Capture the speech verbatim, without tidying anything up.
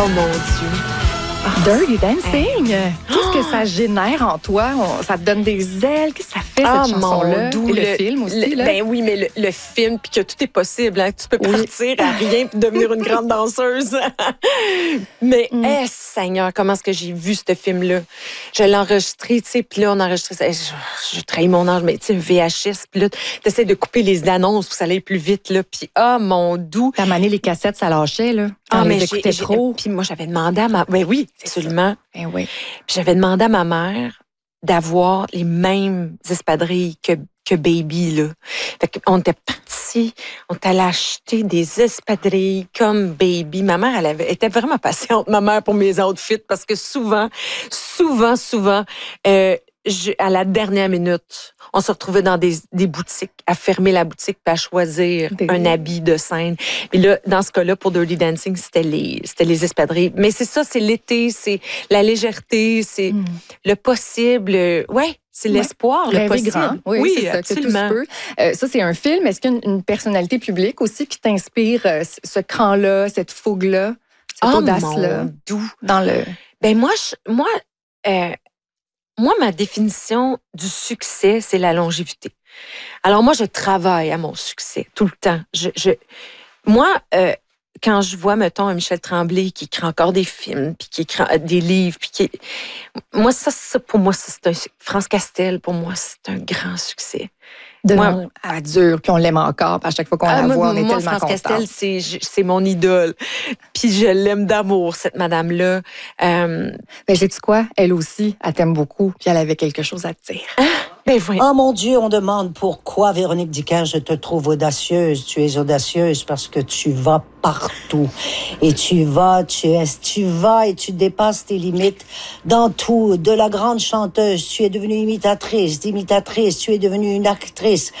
Oh mon Dieu. Dirty Dancing, hey. Qu'est-ce que ça génère en toi? On, ça te donne des ailes? Qu'est-ce que ça fait, cette oh, chanson-là? Mon Et le, le film aussi, le, là? Ben oui, mais le, le film, puis que tout est possible. Hein, tu peux oui. partir à rien puis devenir une grande danseuse. mais, mm. hey, Seigneur, comment est-ce que j'ai vu ce film-là? Je l'ai enregistré, tu sais, puis là, on a enregistré ça. Je, je trahis mon âge, mais tu sais, un V H S, puis là, t'essaies de couper les annonces pour que ça aille plus vvite, là. Puis, ah, oh, mon doux. T'as mané les cassettes, ça lâchait, là. Ah, mais j'écoutais trop. Puis moi, j'avais demandé à ma... Ben oui, absolument. Ben oui. Puis j'avais demandé à ma mère d'avoir les mêmes espadrilles que, que Baby, là. Fait qu'on était partis, on était allé acheter des espadrilles comme Baby. Ma mère, elle avait, était vraiment patiente, ma mère, pour mes outfits, parce que souvent, souvent, souvent, euh, je, à la dernière minute, on se retrouvait dans des, des boutiques, à fermer la boutique puis à choisir des... un habit de scène. Et là, dans ce cas-là, pour Dirty Dancing, c'était les, c'était les espadrilles. Mais c'est ça, c'est l'été, c'est la légèreté, c'est mm. le possible. Ouais, c'est ouais. l'espoir, le possible. Grand. Oui, oui c'est ça, absolument. Que tout se peut. Euh, ça, c'est un film. Est-ce qu'il y a une, une personnalité publique aussi qui t'inspire euh, ce cran-là, cette fougue-là, cette oh, audace-là? Mon doux. Dans le... Ben moi, je, moi, euh, moi, ma définition du succès, c'est la longévité. Alors moi, je travaille à mon succès tout le temps. Je, je, moi, euh, quand je vois, mettons, un Michel Tremblay qui écrit encore des films, puis qui écrit des livres, puis qui... Moi, ça, ça pour moi, ça, c'est un... France Castel, pour moi, c'est un grand succès. De moi, à dur, puis on l'aime encore. Puis à chaque fois qu'on ah, la moi, voit, on est moi, tellement France content. Castel, c'est, c'est mon idole. Puis je l'aime d'amour, cette madame-là. Euh... Ben, sais-tu quoi? Elle aussi, elle t'aime beaucoup, puis elle avait quelque chose à te dire. Ah, ben oui. Oh mon Dieu, on demande pourquoi, Véronique Dicker, je te trouve audacieuse. Tu es audacieuse parce que tu vas partout. Et tu vas, tu es, tu vas et tu dépasses tes limites dans tout. De la grande chanteuse, tu es devenue imitatrice, d'imitatrice, tu es devenue une actrice.